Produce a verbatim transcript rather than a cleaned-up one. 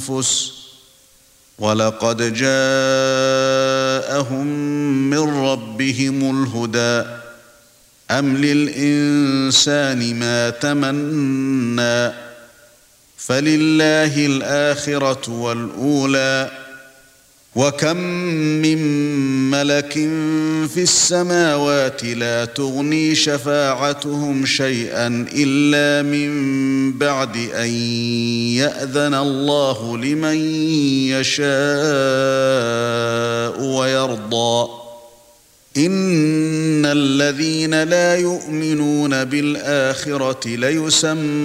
الأنفس ولقد جاءهم من ربهم الهدى أم للإنسان ما تمنى فلله الآخرة والأولى وكم من ملك في السماوات لا تغني شفاعتهم شيئا إلا من بعد أن يأذن الله لمن يشاء ويرضى إن الذين لا يؤمنون بالآخرة ليسمون